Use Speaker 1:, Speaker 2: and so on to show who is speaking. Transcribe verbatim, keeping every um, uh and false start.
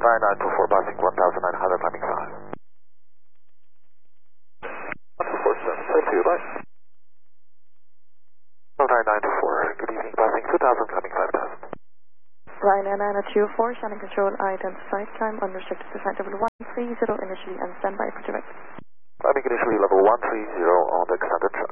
Speaker 1: nine nine two four, passing one thousand nine hundred, climbing five. one two four seven, same to you, bye. nine nine two four, good evening, passing two thousand, climbing five thousand.
Speaker 2: Ryanair nine two four, Shannon Control, identified, climb unrestricted to flight level one three zero initially and standby for direct.
Speaker 1: Climbing initially level one three zero on the extended track.